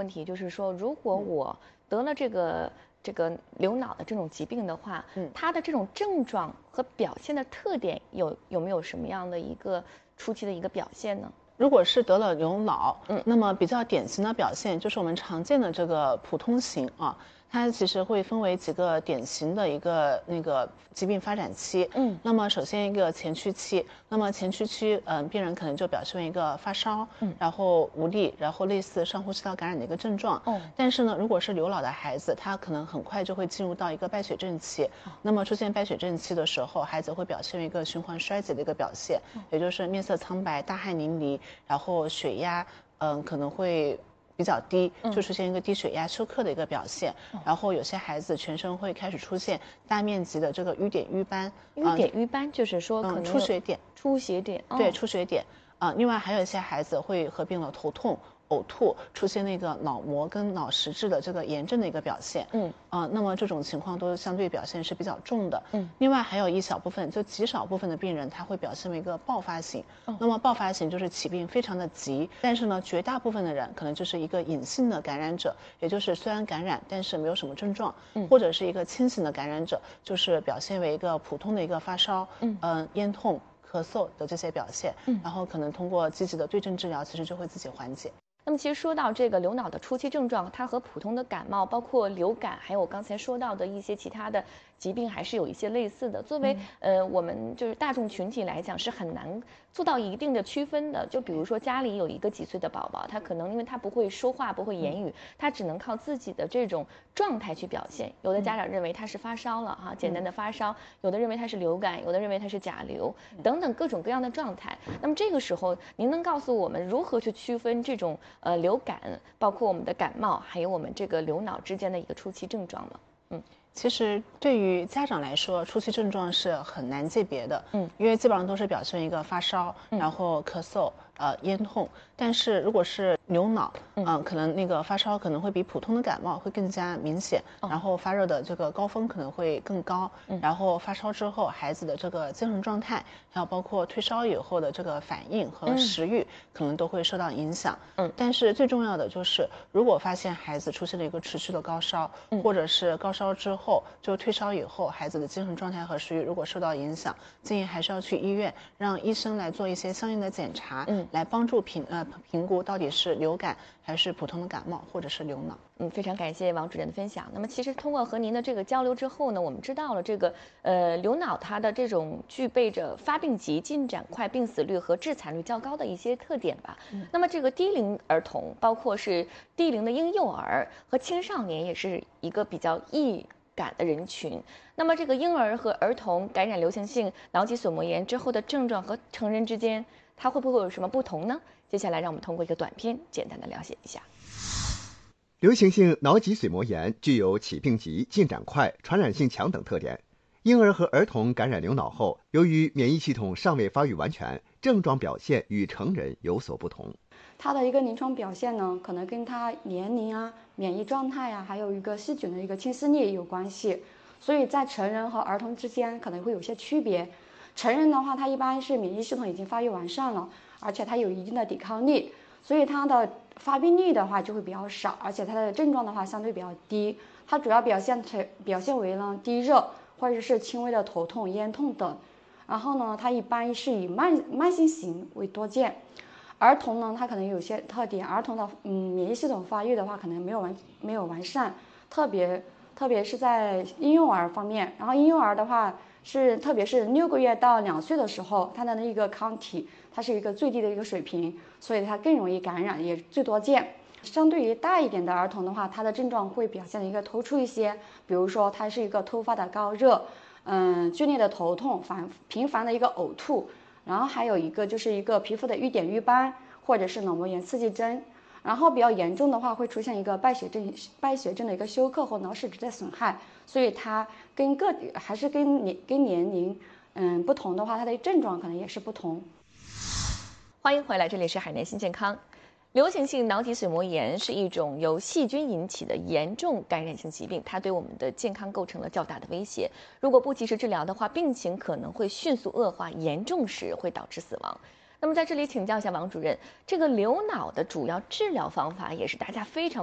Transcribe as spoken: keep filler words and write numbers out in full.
问题，就是说，如果我得了这个这个流脑的这种疾病的话，嗯，它的这种症状和表现的特点有有没有什么样的一个初期的一个表现呢？ 如果是得了流脑，嗯，那么比较典型的表现就是我们常见的这个普通型啊，它其实会分为几个典型的一个那个疾病发展期，嗯，那么首先一个前驱期，那么前驱期，嗯、呃，病人可能就表现为一个发烧，嗯，然后无力，然后类似上呼吸道感染的一个症状，哦，但是呢，如果是流脑的孩子，他可能很快就会进入到一个败血症期，哦，那么出现败血症期的时候，孩子会表现为一个循环衰竭的一个表现，哦，也就是面色苍白、大汗淋漓。然后血压，嗯，可能会比较低，就出现一个低血压休克的一个表现。嗯、然后有些孩子全身会开始出现大面积的这个瘀点瘀斑。 瘀点瘀斑就是说可能、 嗯、出血点， 出血点， 对，出血点。啊、呃，另外还有一些孩子会合并了头痛、呕吐，出现那个脑膜跟脑实质的这个炎症的一个表现。嗯，啊、呃，那么这种情况都相对表现是比较重的。嗯，另外还有一小部分，就极少部分的病人，他会表现为一个爆发型。哦，那么爆发型就是起病非常的急，但是呢，绝大部分的人可能就是一个隐性的感染者，也就是虽然感染，但是没有什么症状。嗯，或者是一个轻型的感染者，就是表现为一个普通的一个发烧，嗯，呃、咽痛。咳嗽的这些表现，嗯，然后可能通过积极的对症治疗，其实就会自己缓解。 那么其实说到这个流脑的初期症状，它和普通的感冒，包括流感，还有我刚才说到的一些其他的疾病，还是有一些类似的。作为、嗯、呃我们就是大众群体来讲，是很难做到一定的区分的。就比如说家里有一个几岁的宝宝，他可能因为他不会说话，不会言语，他只能靠自己的这种状态去表现。有的家长认为他是发烧了哈，简单的发烧；有的认为他是流感，有的认为他是甲流，等等各种各样的状态。那么这个时候，您能告诉我们如何去区分这种？呃，流感，包括我们的感冒，还有我们这个流脑之间的一个初期症状吗？ 嗯，其实对于家长来说，初期症状是很难鉴别的，嗯，因为基本上都是表现一个发烧，嗯、然后咳嗽，呃，咽痛。但是如果是流脑，嗯、呃，可能那个发烧可能会比普通的感冒会更加明显，哦、然后发热的这个高峰可能会更高，嗯、然后发烧之后孩子的这个精神状态，还有包括退烧以后的这个反应和食欲，嗯、可能都会受到影响。嗯，但是最重要的就是，如果发现孩子出现了一个持续的高烧，嗯、或者是高烧之后就退烧以后，孩子的精神状态和食欲如果受到影响，建议还是要去医院，让医生来做一些相应的检查，嗯，来帮助评呃评估到底是流感还是普通的感冒或者是流脑。 嗯，非常感谢王主任的分享。那么其实通过和您的这个交流之后呢，我们知道了这个呃流脑它的这种具备着发病急、进展快、病死率和致残率较高的一些特点吧。嗯、那么这个低龄儿童，包括是低龄的婴幼儿和青少年，也是一个比较易感的人群。那么这个婴儿和儿童感染流行性脑脊髓膜炎之后的症状和成人之间，它会不会有什么不同呢？接下来让我们通过一个短片简单的了解一下。 流行性脑脊髓膜炎具有起病急、进展快、传染性强等特点。婴儿和儿童感染流脑后，由于免疫系统尚未发育完全，症状表现与成人有所不同。 它的一个临床表现呢，可能跟他年龄啊、免疫状态啊，还有一个细菌的一个侵蚀力有关系。所以在成人和儿童之间可能会有些区别。成人的话，他一般是免疫系统已经发育完善了，而且他有一定的抵抗力，所以他的发病率的话就会比较少，而且它的症状的话相对比较低。它主要表现成表现为呢低热或者是轻微的头痛、咽痛等。然后呢，它一般是以慢慢性型为多见。儿童呢，它可能有些特点，儿童的嗯免疫系统发育的话可能没有完没有完善，特别特别是在婴幼儿方面。然后婴幼儿的话是特别是六个月到两岁的时候，它的那个抗体它是一个最低的一个水平，所以它更容易感染，也最多见。相对于大一点的儿童的话，它的症状会表现的一个突出一些，比如说它是一个突发的高热，嗯，剧烈的头痛，反频繁的一个呕吐，然后还有一个就是一个皮肤的瘀点瘀斑，或者是脑膜炎刺激征。然后比较严重的话，会出现一个败血症、败血症的一个休克或脑实质的损害。所以它跟个还是跟年跟年龄嗯不同的话，它的症状可能也是不同。 欢迎回来，这里是海南新健康。流行性脑脊髓膜炎是一种由细菌引起的严重感染性疾病，它对我们的健康构成了较大的威胁。如果不及时治疗的话，病情可能会迅速恶化，严重时会导致死亡。那么在这里请教一下王主任，这个流脑的主要治疗方法也是大家非常